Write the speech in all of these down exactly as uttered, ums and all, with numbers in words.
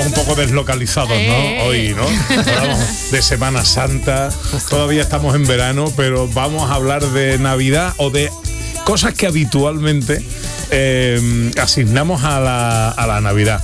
estamos un poco deslocalizados, ¿no? Hoy, ¿no? Hablamos de Semana Santa, todavía estamos en verano, pero vamos a hablar de Navidad o de cosas que habitualmente eh, asignamos a la, a la Navidad.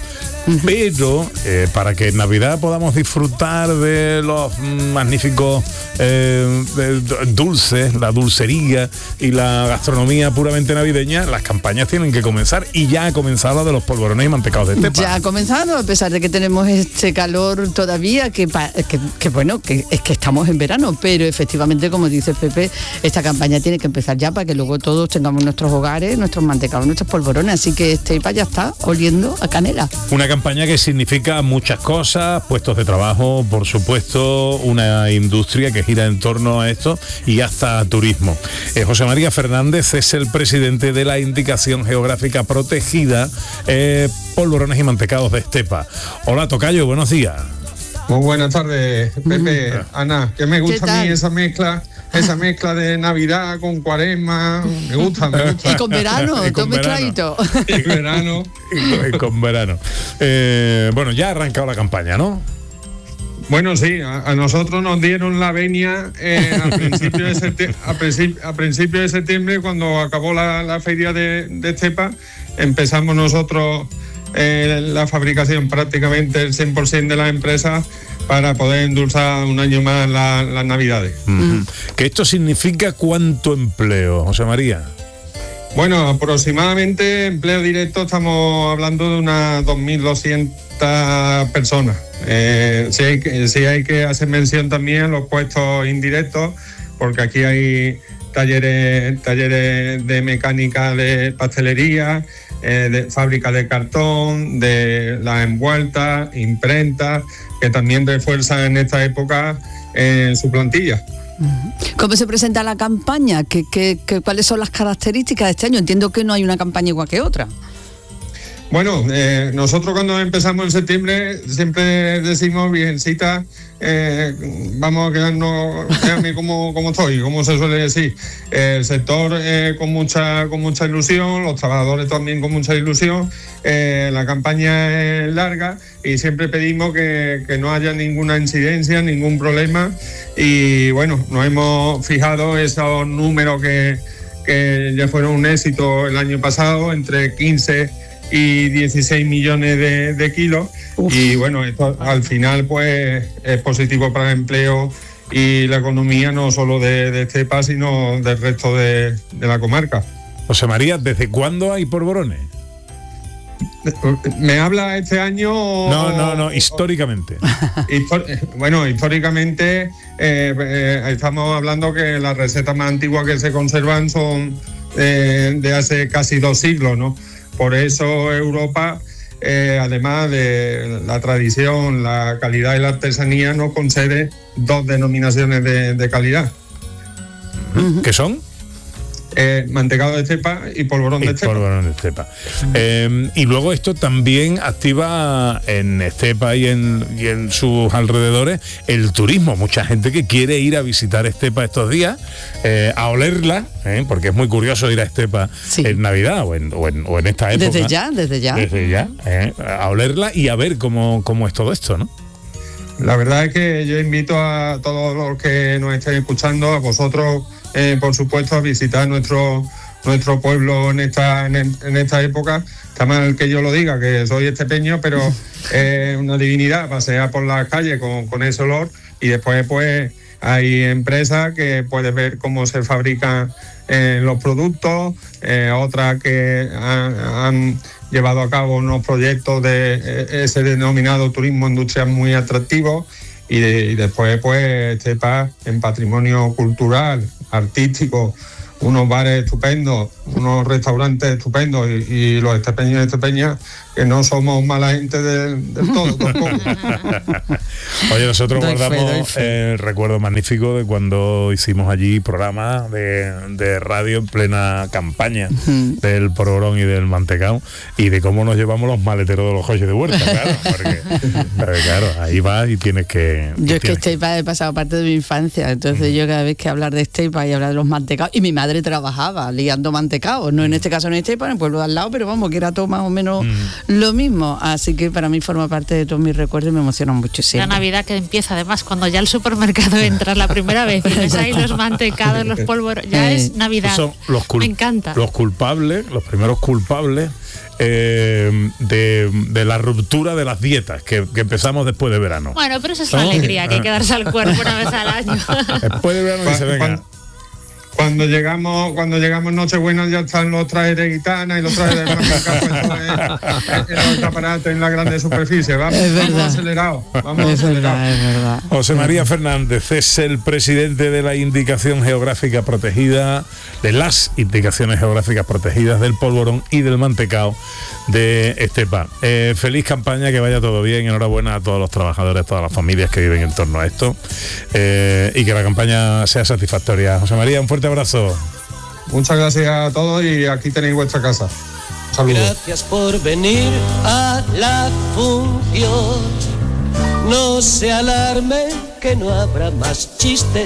Pero eh, para que en Navidad podamos disfrutar de los magníficos eh, de, de, dulces, la dulcería y la gastronomía puramente navideña, las campañas tienen que comenzar, y ya ha comenzado la de los polvorones y mantecados de Estepa. Ya ha comenzado, a pesar de que tenemos este calor todavía, que, que, que bueno, que es que estamos en verano, pero efectivamente, como dice Pepe, esta campaña tiene que empezar ya para que luego todos tengamos nuestros hogares, nuestros mantecados, nuestros polvorones, así que Estepa ya está oliendo a canela. Una campaña que significa muchas cosas, puestos de trabajo, por supuesto, una industria que gira en torno a esto y hasta turismo. Eh, José María Fernández es el presidente de la Indicación Geográfica Protegida eh, Polvorones y Mantecados de Estepa. Hola, tocayo, buenos días. Muy buenas tardes, Pepe, mm. Ana, que me gusta a mí esa mezcla, esa mezcla de Navidad con Cuaresma, me gusta, me gusta. Y con verano, y con todo mezcladito. Y con verano. Y con, y con verano. Eh, bueno, ya ha arrancado la campaña, ¿no? Bueno, sí, a, a nosotros nos dieron la venia eh, a, principio de septiembre, a, principio, a principio de septiembre, cuando acabó la, la feria de, de Estepa, empezamos nosotros eh, la fabricación prácticamente el cien por ciento de las empresas para poder endulzar un año más la, las Navidades. Uh-huh. ¿Que esto significa cuánto empleo, José María? Bueno, aproximadamente empleo directo estamos hablando de unas dos mil doscientas personas. Eh, sí, hay que, sí hay que hacer mención también a los puestos indirectos, porque aquí hay talleres, talleres de mecánica de pastelería, eh, de fábrica de cartón, de las envueltas, imprentas, que también refuerzan en esta época eh, su plantilla. ¿Cómo se presenta la campaña? ¿Qué, qué, qué, ¿Cuáles son las características de este año? Entiendo que no hay una campaña igual que otra. Bueno, eh, nosotros cuando empezamos en septiembre siempre decimos, Virgencita, eh, vamos a quedarnos, quédame como, como estoy, como se suele decir. Eh, el sector eh, con mucha con mucha ilusión, los trabajadores también con mucha ilusión. Eh, la campaña es larga y siempre pedimos que, que no haya ninguna incidencia, ningún problema. Y bueno, nos hemos fijado esos números que, que ya fueron un éxito el año pasado, entre quince y dieciséis millones de, de kilos. Uf. Y bueno, esto al final pues es positivo para el empleo y la economía, no solo de, de Estepa, sino del resto de, de la comarca. José María, ¿desde cuándo hay polvorones? ¿Me habla este año? O, no, no, no, históricamente. Histor- bueno, históricamente eh, eh, estamos hablando que las recetas más antiguas que se conservan son eh, de hace casi dos siglos, ¿no? Por eso Europa, eh, además de la tradición, la calidad y la artesanía, nos concede dos denominaciones de, de calidad. ¿Qué son? Eh, mantecado de Estepa y polvorón de Estepa. Polvorón de Estepa. Eh, y luego esto también activa en Estepa y en, y en sus alrededores el turismo. Mucha gente que quiere ir a visitar Estepa estos días, eh, a olerla, eh, porque es muy curioso ir a Estepa sí. en Navidad o en, o, en, o en esta época. Desde ya, desde ya. Desde ya, eh, a olerla y a ver cómo, cómo es todo esto, ¿no? La verdad es que yo invito a todos los que nos estén escuchando, a vosotros, eh, por supuesto, a visitar nuestro nuestro pueblo en esta en, en esta época. Está mal que yo lo diga, que soy estepeño, pero es eh, una divinidad pasear por las calles con, con ese olor, y después pues hay empresas que puedes ver cómo se fabrican eh, los productos, eh, otras que han, han llevado a cabo unos proyectos de eh, ese denominado turismo industrial muy atractivo, y, de, y después pues Estepa en patrimonio cultural, artístico, unos bares estupendos, unos restaurantes estupendos, y, y los estepeños y estepeñas que no somos mala gente del, del todo tampoco. Oye, nosotros doy guardamos fe, fe. el recuerdo magnífico de cuando hicimos allí programa de, de radio en plena campaña uh-huh. del polvorón y del mantecao, y de cómo nos llevamos los maleteros de los coches de huerta, claro, porque claro, ahí vas y tienes que... Yo es que Estepa he pasado parte de mi infancia, entonces uh-huh. yo cada vez que hablar de Estepa y hablar de los mantecaos, y mi madre trabajaba liando mantecaos, no en este caso en Estepa, en el pueblo de al lado, pero vamos, que era todo más o menos... Uh-huh. lo mismo. Así que para mí forma parte de todos mis recuerdos y me emociona mucho siempre. La Navidad que empieza además cuando ya al supermercado entras la primera vez y ves ahí los mantecados, los polvorones, ya es Navidad. Son los cul- me encanta. Los culpables, los primeros culpables eh, de, de la ruptura de las dietas que, que empezamos después de verano. Bueno, pero esa es la ¿No? alegría que hay que darse al cuerpo una vez al año. Después de verano dice, venga. Cuando, cuando llegamos cuando llegamos Nochebuena ya están los trajes de gitana y los trajes de blanca puestos en, en los escaparates en la grande superficie. Vamos, Es verdad. vamos acelerados. Vamos Es acelerados. verdad, es verdad. José María Fernández es el presidente de la Indicación Geográfica Protegida, de las Indicaciones Geográficas Protegidas del polvorón y del mantecao de Estepa. Eh, feliz campaña, que vaya todo bien, enhorabuena a todos los trabajadores, todas las familias que viven en torno a esto, eh, y que la campaña sea satisfactoria. José María, un fuerte abrazo. Muchas gracias a todos y aquí tenéis vuestra casa. Saludos. Gracias por venir a la función. No se alarmen que no habrá más chistes.